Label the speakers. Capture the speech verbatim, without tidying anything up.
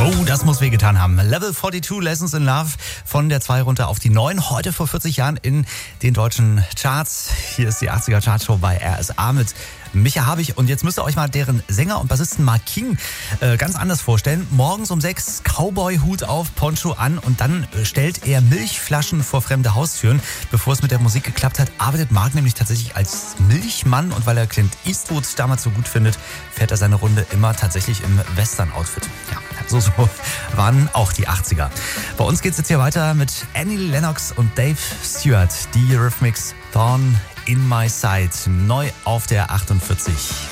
Speaker 1: Oh, das muss wehgetan haben. Level zweiundvierzig, Lessons in Love, von der zwei runter auf die neun. Heute vor vierzig Jahren in den deutschen Charts. Hier ist die achtziger Chartshow bei R S A mit Micha Habich. Und jetzt müsst ihr euch mal deren Sänger und Bassisten Mark King äh, ganz anders vorstellen. Morgens um sechs Cowboy-Hut auf, Poncho an und dann äh, stellt er Milchflaschen vor fremde Haustüren. Bevor es mit der Musik geklappt hat, arbeitet Mark nämlich tatsächlich als Milchmann. Und weil er Clint Eastwood damals so gut findet, fährt er seine Runde immer tatsächlich im Western-Outfit. Ja, so, so waren auch die achtziger. Bei uns geht's jetzt hier weiter mit Annie Lennox und Dave Stewart. Die Eurythmics Thorn in My Side. Neu auf der achtundvierzig.